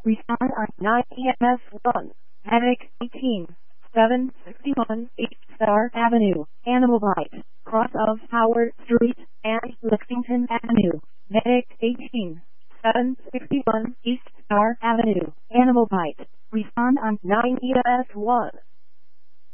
Respond on 9 EMS 1. Medic 18. 761 East Star Avenue, Animal Bite, cross of Howard Street and Lexington Avenue. Medic 18. 761 East Star Avenue, Animal Bite. Respond on 9 EMS 1.